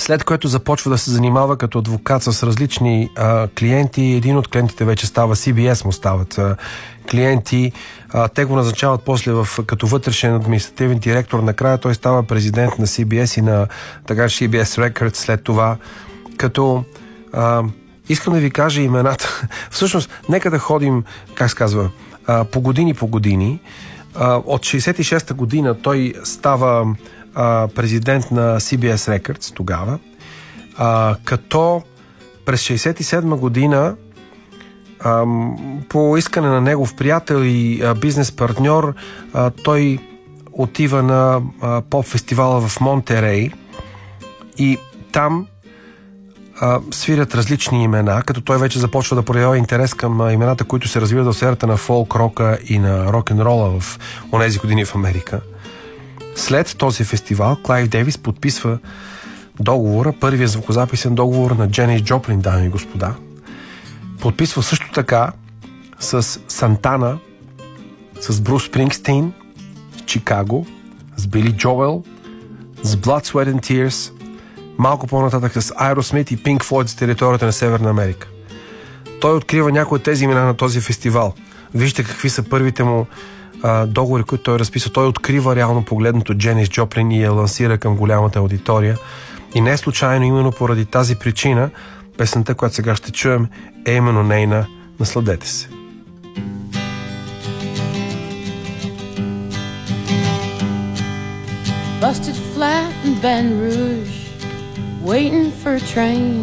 след което започва да се занимава като адвокат с различни клиенти. Един от клиентите вече става CBS, му стават клиенти. Те го назначават после като вътрешен административен директор. Накрая той става президент на CBS и на така CBS Records след това. Като искам да ви кажа имената. Всъщност, нека да ходим, как се казва, по години. От 66-та година той става президент на CBS Records тогава, като през 67 година по искане на негов приятел и бизнес партньор той отива на поп-фестивала в Монтерей и там свирят различни имена, като той вече започва да проявява интерес към имената, които се развиват в сферата на фолк-рока и на рок-н-рола в онези години в Америка. След този фестивал Клайв Дейвис подписва договора, първия звукозаписен договор на Дженис Джоплин, дами и господа. Подписва също така с Сантана, с Брус Спрингстин, с Чикаго, с Били Джоел, с Blood, Sweat and Tears, малко по-нататък с Aerosmith и Pink Floyd за територията на Северна Америка. Той открива някои от тези имена на този фестивал. Вижте какви са първите му договори, които той разписва. Той открива реално погледното Дженис Джоплин и я лансира към голямата аудитория. И не случайно, именно поради тази причина, песента, която сега ще чуем, е именно нейна. Насладете се. Busted flat in Baton Rouge, waiting for a train.